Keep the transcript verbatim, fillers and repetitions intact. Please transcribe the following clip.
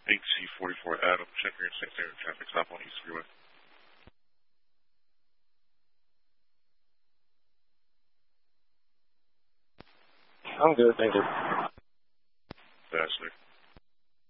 eight C forty-four Adam, check your Saint Standard traffic stop on East Freeway. I'm good, thank you. Bastard.